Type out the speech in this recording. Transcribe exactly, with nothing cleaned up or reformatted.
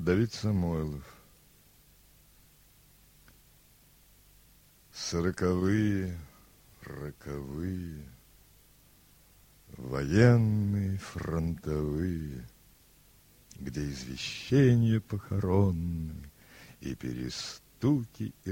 Давид Самойлов. Сороковые, роковые, военные, фронтовые, где извещения похоронные и перестуки, и